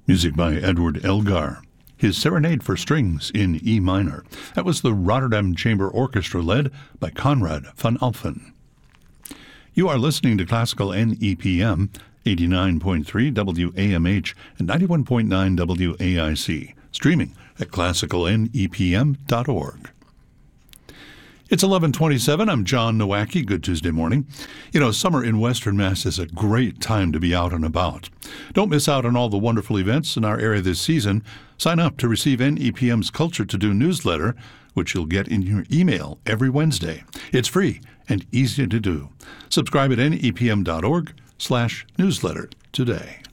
Music by Edward Elgar. His Serenade for Strings in E minor. That was the Rotterdam Chamber Orchestra led by Conrad van Alphen. You are listening to Classical NEPM, 89.3 WAMH and 91.9 WAIC, streaming at classicalnepm.org. It's 11:27. I'm John Nowacki. Good Tuesday morning. You know, summer in Western Mass is a great time to be out and about. Don't miss out on all the wonderful events in our area this season. Sign up to receive NEPM's Culture to Do newsletter, which you'll get in your email every Wednesday. It's free and easy to do. Subscribe at nepm.org/newsletter today.